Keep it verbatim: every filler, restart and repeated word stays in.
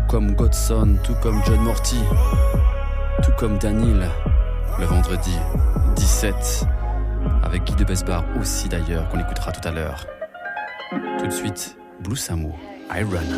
comme Godson, tout comme John Morty, tout comme Daniel, le vendredi dix-sept, avec Guy de Besbar aussi d'ailleurs, qu'on écoutera tout à l'heure. Tout de suite, Blue Samu, I Run.